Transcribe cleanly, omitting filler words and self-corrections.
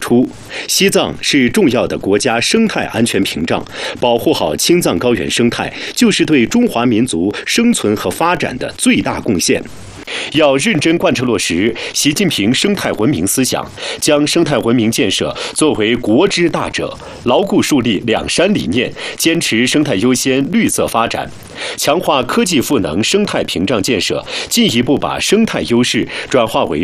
出，西藏是重要的国家生态安全屏障，保护好青藏高原生态，就是对中华民族生存和发展的最大贡献。要认真贯彻落实习近平生态文明思想，将生态文明建设作为国之大者，牢固树立两山理念，坚持生态优先、绿色发展，强化科技赋能生态屏障建设，进一步把生态优势转化为